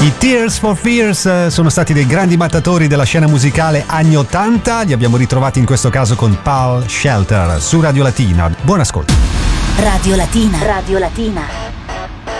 I Tears for Fears sono stati dei grandi mattatori della scena musicale anni 80, li abbiamo ritrovati in questo caso con Paul Shelter su Radio Latina. Buon ascolto. Radio Latina. Radio Latina.